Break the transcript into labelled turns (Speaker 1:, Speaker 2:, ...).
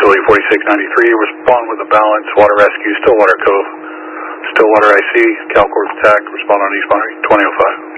Speaker 1: Facility 4693, respond with a balance, Water Rescue, Stillwater Cove. Stillwater IC, CalCorp attack, respond on East Boundary, 2005.